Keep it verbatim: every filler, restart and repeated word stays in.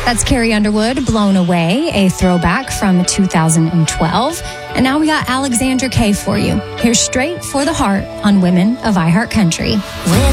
That's Carrie Underwood, Blown Away, a throwback from two thousand twelve. And now we got Alexandra Kay for you. Here's Straight for the Heart on Women of iHeart Country.